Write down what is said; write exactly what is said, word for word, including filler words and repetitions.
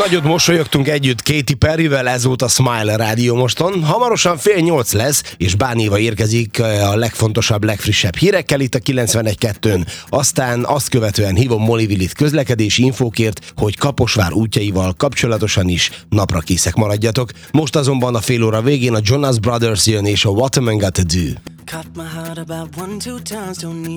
Nagyot mosolyogtunk együtt Katy Perryvel, ez volt a Smile Rádió moston. Hamarosan fél nyolc lesz, és Bánéva érkezik a legfontosabb, legfrissebb hírekkel itt a kilencvenegy kettőn. Aztán azt követően hívom Molly Willit közlekedési infókért, hogy Kaposvár útjaival kapcsolatosan is napra készek maradjatok. Most azonban a fél óra végén a Jonas Brothers jön és a What a Man Got to Do.